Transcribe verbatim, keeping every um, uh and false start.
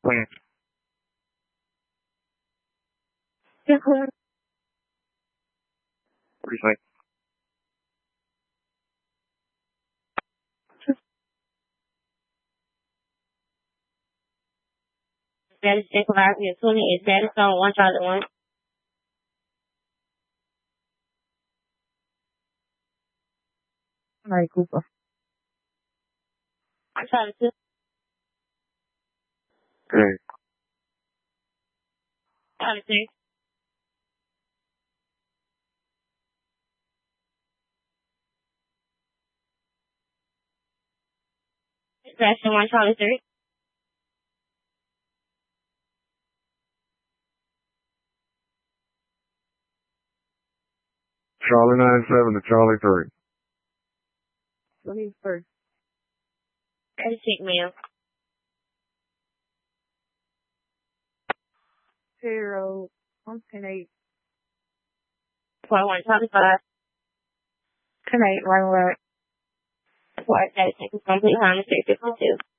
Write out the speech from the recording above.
Wait. Yeah, clear. What do you think? Status check five, your twenty is status on one Charlie one. All right, Cooper. One Charlie two. Great. Charlie three. Sebastian one Charlie three. Charlie nine seven to Charlie three. Twenty first. Status check mail. Zero one ten eight. Point one Charlie five. Ten eight, right away. Four status check is complete. Honda six fifty two.